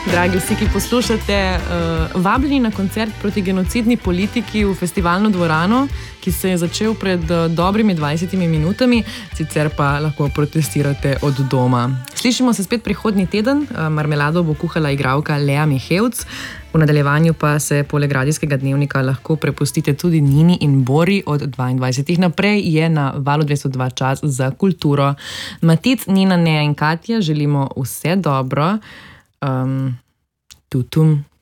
Dragi vsi, ki poslušate, vabljeni na koncert proti genocidni politiki v festivalno dvorano, ki se je začel pred dobrimi 20 minutami, sicer pa lahko protestirate od doma. Slišimo se spet prihodnji teden, marmelado bo kuhala igralka Lea Mihevc, v nadaljevanju pa se poleg radijskega dnevnika lahko prepustite tudi Nini in Bori od 22. naprej je na Valu 202 čas za kulturo. Matic, Nina, Nea in Katja želimo vse dobro. Tutum.